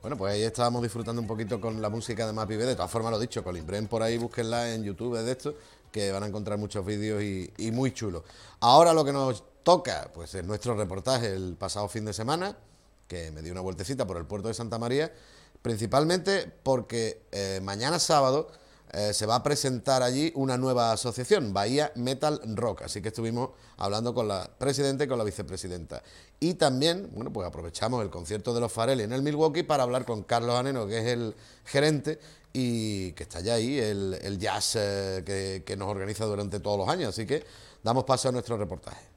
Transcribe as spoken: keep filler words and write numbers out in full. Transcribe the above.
Bueno, pues ahí estábamos disfrutando un poquito con la música de Mappy B. De todas formas, lo dicho, Colin Brand por ahí, búsquenla en YouTube de esto, que van a encontrar muchos vídeos y, y muy chulos. Ahora lo que nos toca, pues es nuestro reportaje el pasado fin de semana, que me dio una vueltecita por el puerto de Santa María, principalmente porque eh, mañana sábado eh, se va a presentar allí una nueva asociación, Bahía Metal Rock, así que estuvimos hablando con la presidenta y con la vicepresidenta. Y también, bueno, pues aprovechamos el concierto de los Farelli en el Milwaukee para hablar con Carlos Aneno, que es el gerente y que está ya ahí, el, el jazz eh, que, que nos organiza durante todos los años, así que damos paso a nuestro reportaje.